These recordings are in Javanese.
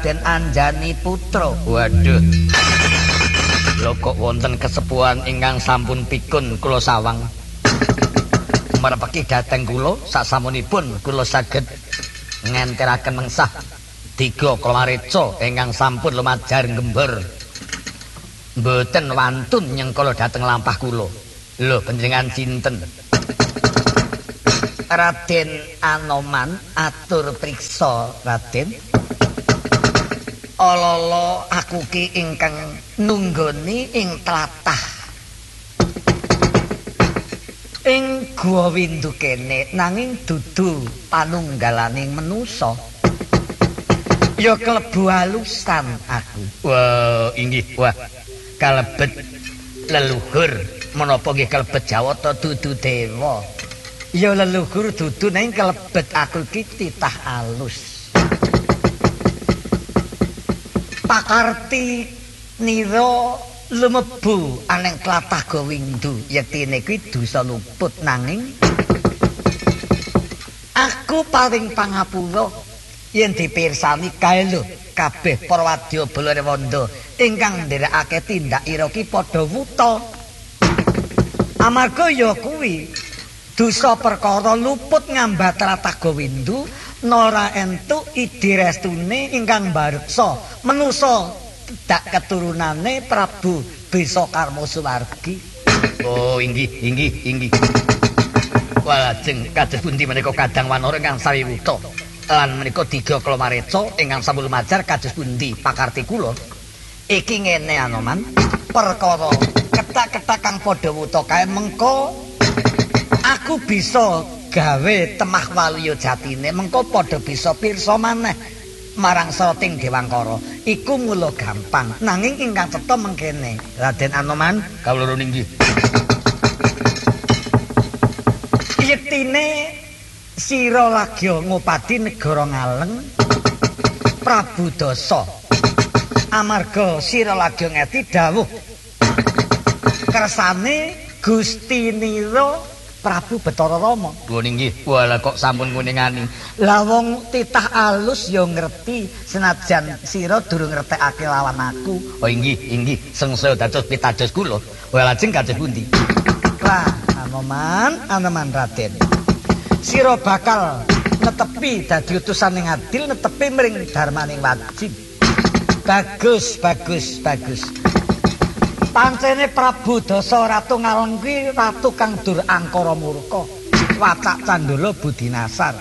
Raden Anjani Putra. Waduh. Lho kok wonten kesepuhan ingkang sampun pikun kula sawang. Merepeki dhateng kula sasamunipun kula saged ngenteraken mengsah 3 Klamareca ingkang sampun lumajar gembur. Mboten wantun nyengkala dhateng lampah kula. Lho panjenengan sinten? Raden Anoman atur priksa Raden. Ololo aku ki ingkang nunggoni ing tlatah ing Guwa Windu kene nanging dudu panunggalaning manusa. Ya klebu alusan aku. Wah, inggih. Wah, kalebet leluhur menapa nggih kalebet Jawata dudu dewa. Ya leluhur dudu nang kalebet aku ki titah alus. Pakarti nira lumebu aneng tlatah Gowindu yektine kuwi dosa luput nanging aku paring pangapura yen dipirsani kae lho kabeh para wadya Balarewanda ingkang nderekake tindak ira ki padha wuta. Amarga ya kuwi dosa perkara luput ngambat tlatah Gowindu nora entuk idi restune ingkang mbareksa manusa dak keturunane Prabu Besakarma Suwargi. Oh inggih. Walajeng kados pundi menika kadang wanara ingkang sawiwuta lan menika 3 Klamareca ingkang sampun lumajar kados pundi pakarti kula. Iki ngene Anoman, perkara ketak-ketak kang padha wuta kae mengko aku bisa gawe temah waliya jatine mengko padha bisa pirsa maneh marang Srating Dewangkara. Iku mula gampang nanging ingkang cetha mengkene Raden Anoman kawula nggih. Yektine sira lagi ngupadi negara Ngaleng Prabu Dasa amarga sira lagi ngeti dawuh kersane Gusti Nira Prabu Bathara Rama. Lho nggih. Walah kok sampun nguningani. Lah wong titah alus ya ngerti senajan sira durung ngertekake lawan aku. Oh inggih. Sengsaya dados pitados kula. Wah lajeng kados pundi? Lah Anoman Raden. Sira bakal netepi dadi utusan ing adil, netepi mring darmaning wajib. Bagus. Pancene Prabu Dasa Ratu Ngaleng kuwi ratu kang dur angkara murka, watak candala budi nasar.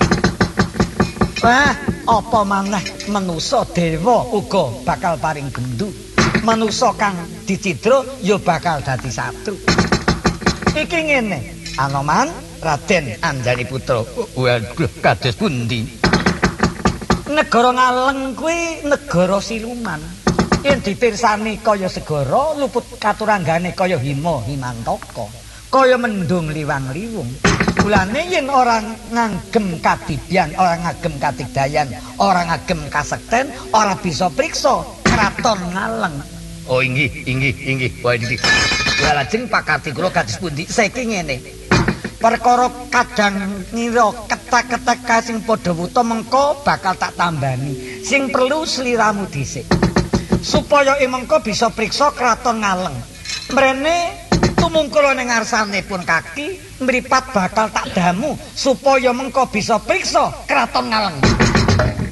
Apa maneh manusa dewa uga bakal paring gendu. Manusa kang dicidra ya bakal dadi satru. Iki ngene, Anoman Raden Anjani Putra. Waduh, kados pundi? Negara Ngaleng kuwi negara siluman. Yen dipirsani kaya segara luput katuranggane kaya Himantaka, kaya mendung liwang-liwung. Mulane yen orang ngagem kadibyan, orang ngagem kadigdayan, orang ngagem kasekten, ora bisa priksa kraton Ngaleng. Oh inggih. Wah iki. Lah lajeng pakarti kula kados pundi? Saiki ngene. Perkara kadang ngira ketek-ketek sing padha wuta mengko bakal tak tambani. Sing perlu sliramu dhisik. Supaya mengko bisa priksa kraton Ngaleng. Mrene tumungkul ning ngarsanipun kaki mripat bakal tak damu supaya mengko bisa priksa kraton Ngaleng.